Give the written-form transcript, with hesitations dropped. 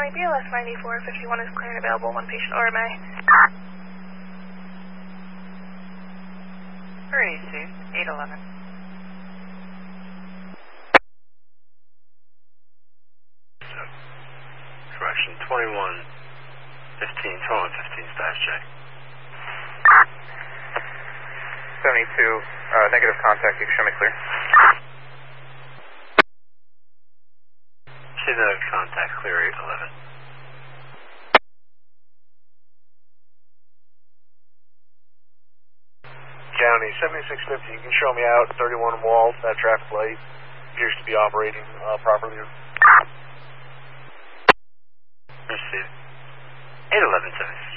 County, BLS 9451 is clear and available, one patient ORMA. Pretty soon, 811. Correction, 2115 status check. 72, negative contact, you can show me clear. See the contact, clear 811. County, 7650, you can show me out, 31 Wall, that traffic light appears to be operating properly. Received. 811, 76.